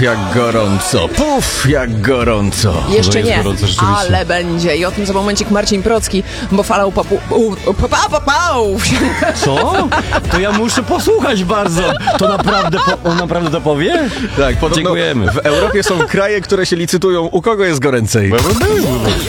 jak gorąco, puf, jak gorąco. Jeszcze jest nie, gorąco, rzeczywiście. ale będzie. I o tym za momencik Marcin Procki, bo falał Co? To ja muszę posłuchać bardzo. To naprawdę, on naprawdę to powie? Tak, podobno Dziękujemy. w Europie są kraje, które się licytują, u kogo jest goręcej.